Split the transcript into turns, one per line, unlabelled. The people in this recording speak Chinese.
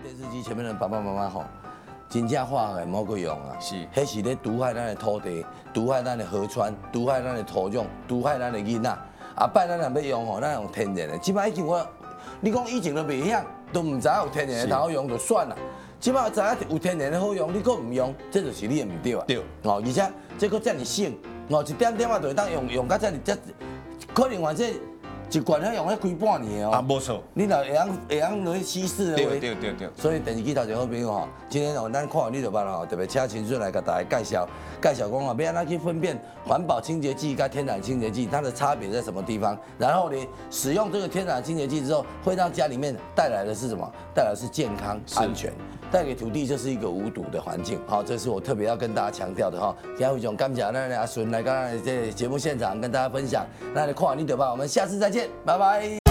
电视机前面的爸爸妈妈吼，真正化学莫过用啊，迄是咧毒害咱的土地，毒害咱的河川，毒害咱的土壤，毒害咱的囡仔。啊，摆咱若要用吼，咱用天然的。即摆已经你讲以前都袂晓，都唔知有天然的好用就算啦。即摆知影有天然的好用，你搁唔用，这就是你的唔对啊。对。哦，而且这搁遮尔省，哦，一点点啊就会当用到遮尔，可能话这。一罐要用要开半年哦。啊，
没错。
你若会晓落去稀释的话。对。所以电视机头前好朋友吼，今天哦，咱看完你就捌啦吼，特别请秦顺来给大家介绍讲哦，要安怎去分辨环保清洁剂跟天然清洁剂它的差别在什么地方？然后呢，使用这个天然清洁剂之后，会让家里面带来的是什么？带来的是健康、安全。带给土地就是一个无毒的环境，好，这是我特别要跟大家强调的哈。今天非常感谢咱的阿顺来刚刚这节目现场跟大家分享，那你看完你就吧，我们下次再见，拜拜。